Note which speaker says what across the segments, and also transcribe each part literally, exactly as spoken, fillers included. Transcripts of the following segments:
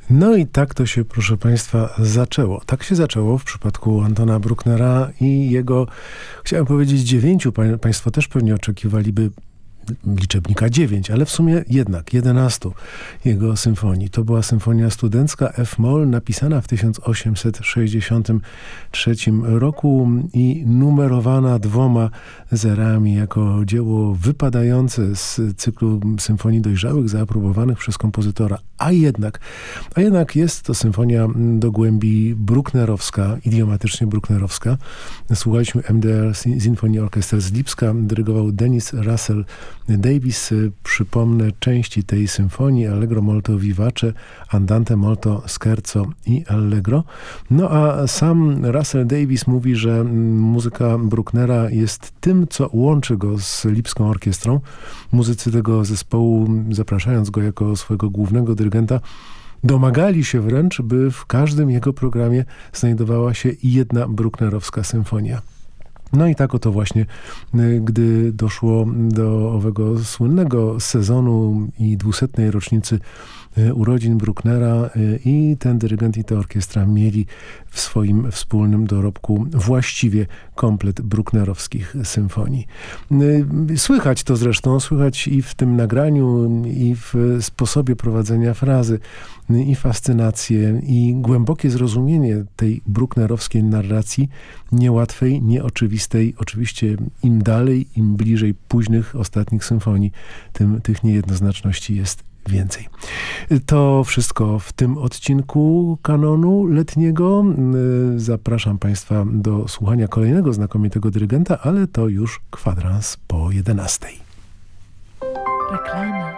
Speaker 1: No i tak to się, proszę Państwa, zaczęło. Tak się zaczęło w przypadku Antona Brucknera i jego, chciałem powiedzieć dziewięciu, Państwo też pewnie oczekiwaliby liczebnika dziewięć, ale w sumie jednak jedenastu jego symfonii. To była symfonia studencka F-moll napisana w tysiąc osiemset sześćdziesiątym trzecim roku i numerowana dwoma zerami jako dzieło wypadające z cyklu symfonii dojrzałych zaaprobowanych przez kompozytora. A jednak, a jednak jest to symfonia do głębi brucknerowska, idiomatycznie brucknerowska. Słuchaliśmy M D R Symphony Orchestra z Lipska, dyrygował Dennis Russell Davis. Przypomnę części tej symfonii: Allegro molto vivace, Andante molto scherzo i Allegro. No a sam Russell Davis mówi, że muzyka Brucknera jest tym, co łączy go z Lipską Orkiestrą. Muzycy tego zespołu, zapraszając go jako swojego głównego dyrygenta, domagali się wręcz, by w każdym jego programie znajdowała się jedna brucknerowska symfonia. No i tak oto właśnie, gdy doszło do owego słynnego sezonu i dwusetnej rocznicy urodzin Brucknera, i ten dyrygent, i ta orkiestra mieli w swoim wspólnym dorobku właściwie komplet brucknerowskich symfonii. Słychać to zresztą, słychać i w tym nagraniu, i w sposobie prowadzenia frazy, i fascynację, i głębokie zrozumienie tej brucknerowskiej narracji, niełatwej, nieoczywistej. Oczywiście im dalej, im bliżej późnych, ostatnich symfonii, tym tych niejednoznaczności jest więcej. To wszystko w tym odcinku kanonu letniego. Zapraszam Państwa do słuchania kolejnego znakomitego dyrygenta, ale to już kwadrans po jedenastej.
Speaker 2: Reklama.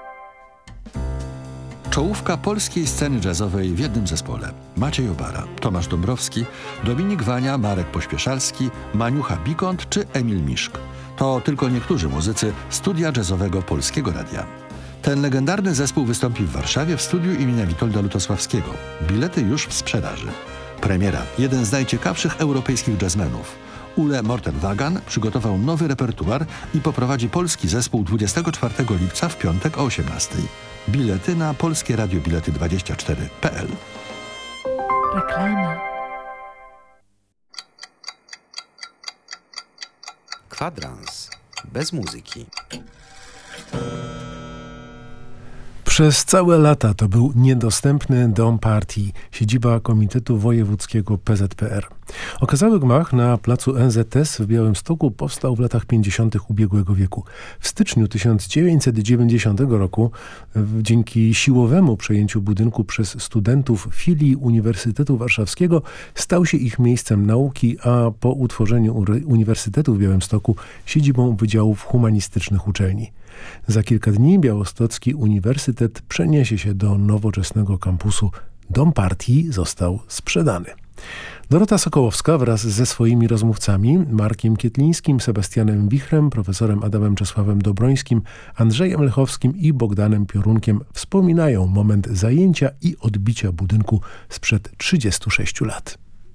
Speaker 3: Czołówka polskiej sceny jazzowej w jednym zespole. Maciej Obara, Tomasz Dąbrowski, Dominik Wania, Marek Pośpieszalski, Maniucha Bikont czy Emil Miszk. To tylko niektórzy muzycy studia jazzowego Polskiego Radia. Ten legendarny zespół wystąpi w Warszawie w studiu imienia Witolda Lutosławskiego. Bilety już w sprzedaży. Premiera. Jeden z najciekawszych europejskich jazzmenów. Ule Mortenwagan przygotował nowy repertuar i poprowadzi polski zespół dwudziestego czwartego lipca w piątek o osiemnastej. Bilety na polskie radio bilety dwadzieścia cztery kropka p l.
Speaker 2: Reklama.
Speaker 4: Kwadrans bez muzyki.
Speaker 1: Przez całe lata to był niedostępny dom partii, siedziba Komitetu Wojewódzkiego P Z P R. Okazały gmach na placu N Z S w Białymstoku powstał w latach pięćdziesiątych ubiegłego wieku. W styczniu tysiąc dziewięćset dziewięćdziesiątego roku, dzięki siłowemu przejęciu budynku przez studentów filii Uniwersytetu Warszawskiego, stał się ich miejscem nauki, a po utworzeniu Uniwersytetu w Białymstoku siedzibą Wydziałów Humanistycznych uczelni. Za kilka dni Białostocki Uniwersytet przeniesie się do nowoczesnego kampusu. Dom partii został sprzedany. Dorota Sokołowska wraz ze swoimi rozmówcami, Markiem Kietlińskim, Sebastianem Wichrem, profesorem Adamem Czesławem Dobrońskim, Andrzejem Lechowskim i Bogdanem Piorunkiem wspominają moment zajęcia i odbicia budynku sprzed trzydziestu sześciu lat.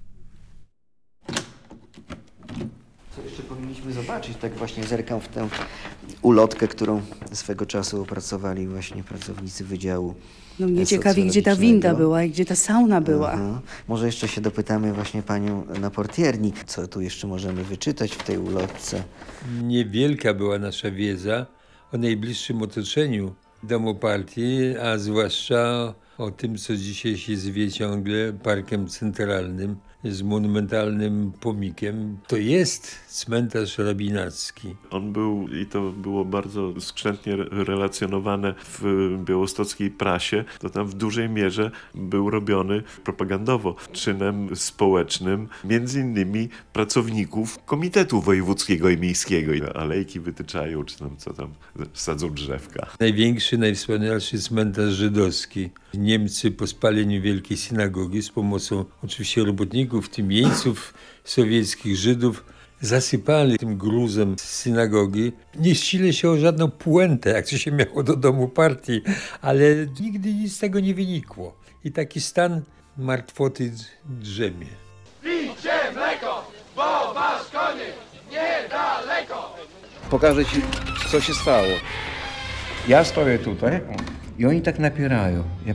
Speaker 5: Co jeszcze powinniśmy zobaczyć? Tak właśnie zerkam w tę ulotkę, którą swego czasu opracowali właśnie pracownicy Wydziału
Speaker 6: No mnie ciekawi, gdzie ta winda była i gdzie ta sauna była.
Speaker 5: Aha. Może jeszcze się dopytamy właśnie panią na portierni, co tu jeszcze możemy wyczytać w tej ulotce.
Speaker 7: Niewielka była nasza wiedza o najbliższym otoczeniu domu partii, a zwłaszcza o tym, co dzisiaj się zwie ciągle Parkiem Centralnym z monumentalnym pomikiem. To jest cmentarz rabinacki.
Speaker 8: On był, i to było bardzo skrzętnie relacjonowane w białostockiej prasie, to tam w dużej mierze był robiony propagandowo czynem społecznym, między innymi pracowników Komitetu Wojewódzkiego i Miejskiego. Alejki wytyczają, czy tam co tam, sadzą drzewka.
Speaker 7: Największy, najwspanialszy cmentarz żydowski. Niemcy po spaleniu Wielkiej Synagogi z pomocą oczywiście robotników, w tym jeńców sowieckich, Żydów, zasypali tym gruzem z synagogi. Nie ścile się o żadną puentę, jak to się miało do domu partii, ale nigdy nic z tego nie wynikło. I taki stan martwoty drzemie.
Speaker 9: Pijcie mleko, bo wasz koniec niedaleko.
Speaker 10: Pokażę ci, co się stało. Ja stoję tutaj i oni tak napierają. Ja